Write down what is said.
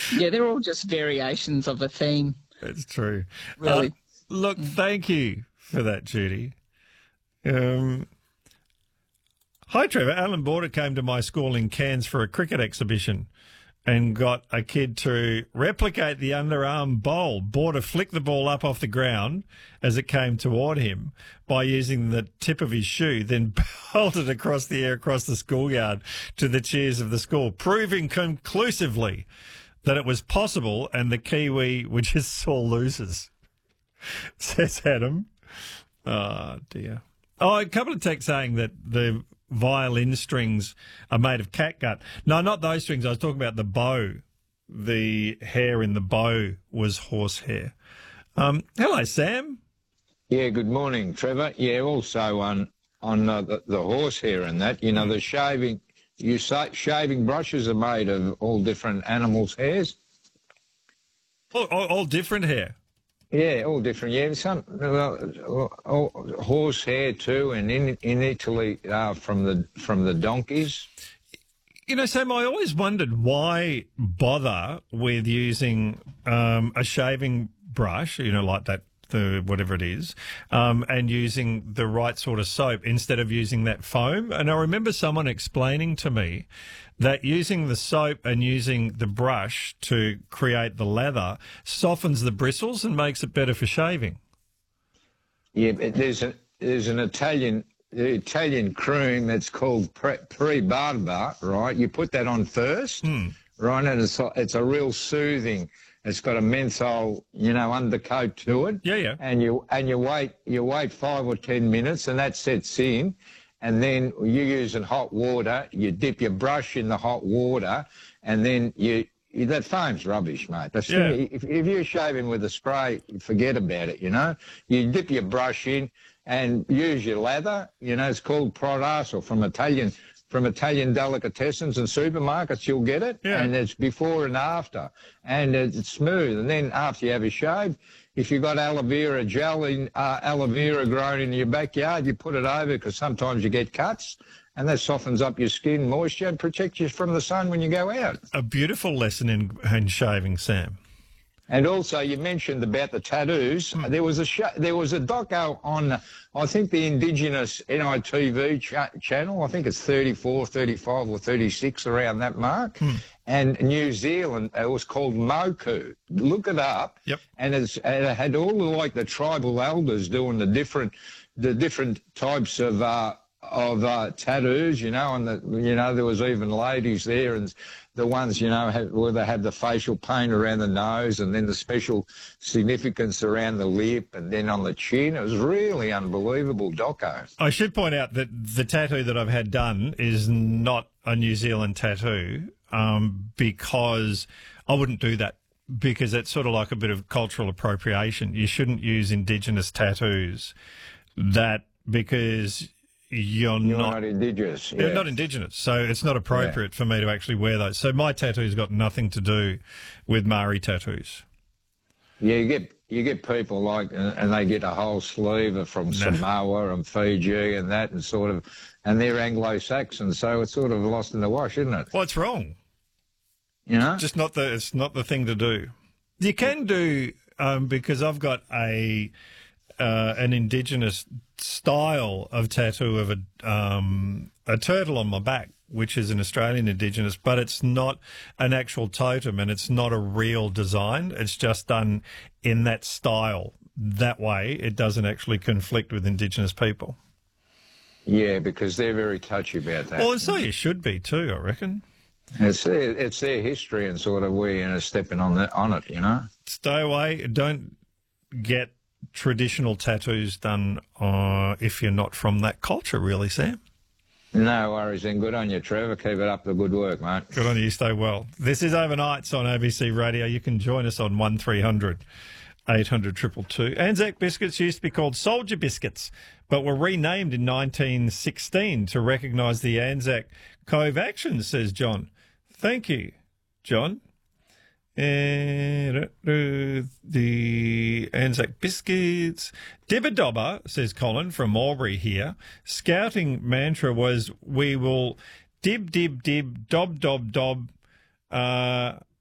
Yeah, they're all just variations of a theme, That's true. really. Look, thank you for that, Judy. Um, Hi, Trevor. Alan Border came to my school in Cairns for a cricket exhibition and got a kid to replicate the underarm bowl. Border flicked the ball up off the ground as it came toward him by using the tip of his shoe, then bowled it across the air across the schoolyard to the cheers of the school, proving conclusively that it was possible and the Kiwi were just sore losers, says Adam. Oh, dear. Oh, a couple of texts saying that the violin strings are made of catgut. No, not those strings. I was talking about the bow. The hair in the bow was horsehair. Hello, Sam. Yeah, good morning, Trevor. Yeah, also on the horsehair and that, you know, the shaving. You say shaving brushes are made of all different animals' hairs. All different hair. Yeah, all different. Yeah, some horse hair too, and in Italy from the donkeys. You know, Sam, I always wondered why bother with using a shaving brush, you know, like that, whatever it is, and using the right sort of soap instead of using that foam. And I remember someone explaining to me that using the soap and using the brush to create the lather softens the bristles and makes it better for shaving. Yeah, but there's an Italian cream that's called Pre-Barba, right? You put that on first, right? And it's a real soothing. It's got a menthol, you know, undercoat to it. Yeah. And you wait 5 or 10 minutes, and that sets in. And then you using hot water, you dip your brush in the hot water, and then that foam's rubbish, mate. If you're shaving with a spray, forget about it, you know. You dip your brush in and use your lather, you know, it's called Prodasso from Italian delicatessens and supermarkets, you'll get it. Yeah. And it's before and after. And it's smooth. And then after you have a shave, if you've got aloe vera gel, aloe vera grown in your backyard, you put it over because sometimes you get cuts, and that softens up your skin, moisture, and protects you from the sun when you go out. A beautiful lesson in shaving, Sam. And also, you mentioned about the tattoos. There was a doco on, I think, the Indigenous NITV channel. I think it's 34, 35 or 36, around that mark. And New Zealand, it was called Moku. Look it up. Yep. And it had all the tribal elders doing the different types of tattoos, you know, and there was even ladies there, and the ones, you know, where they had the facial paint around the nose, and then the special significance around the lip, and then on the chin. It was really unbelievable doco. I should point out that the tattoo that I've had done is not a New Zealand tattoo, because I wouldn't do that, because it's sort of like a bit of cultural appropriation. You shouldn't use Indigenous tattoos because you're not Indigenous. You're not Indigenous, so it's not appropriate for me to actually wear those. So my tattoo's got nothing to do with Maori tattoos. Yeah, you get people like, and they get a whole sleeve from Samoa and Fiji and that, and they're Anglo-Saxon, so it's sort of lost in the wash, isn't it? What's wrong? You know, just it's not the thing to do. You can do because I've got an Indigenous style of tattoo of a turtle on my back, which is an Australian Indigenous, but it's not an actual totem and it's not a real design. It's just done in that style. That way, it doesn't actually conflict with Indigenous people. Yeah, because they're very touchy about that. Well, and so you should be too, I reckon. It's their history, and sort of we're stepping on it, you know. Stay away. Don't get traditional tattoos done if you're not from that culture, really, Sam. No worries, and good on you, Trevor. Keep it up the good work, mate. Good on you. Stay well. This is Overnights on ABC Radio. You can join us on 1300 800 222. Anzac biscuits used to be called Soldier biscuits, but were renamed in 1916 to recognise the Anzac Cove actions, says John. Thank you, John. And the Anzac biscuits. Dibba dobber, says Colin from Albury here. Scouting mantra was, we will dib, dib, dib, dob, dob, dob,